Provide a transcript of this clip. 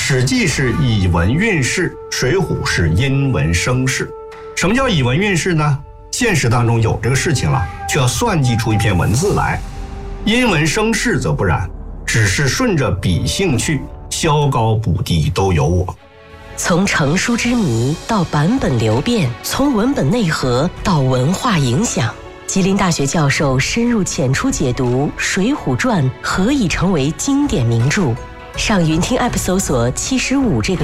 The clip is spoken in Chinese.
史记是以文运势，水浒是因文生事。什么叫以文运势呢？现实当中有这个事情了，却要算计出一篇文字来。因文生事则不然，只是顺着笔性去，削高补低都由我。 从成书之谜到版本流变，从文本内核到文化影响，吉林大学教授深入浅出解读《水浒传》何以成为经典名著。上云听 App 搜索75这个